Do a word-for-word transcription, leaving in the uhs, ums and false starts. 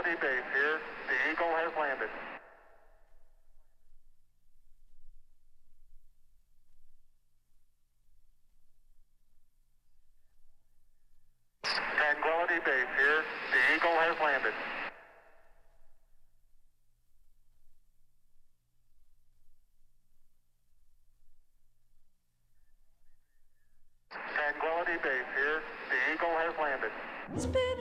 Tranquility Base here. The Eagle has landed. Tranquility Base here. The Eagle has landed. Tranquility Base here. The Eagle has landed.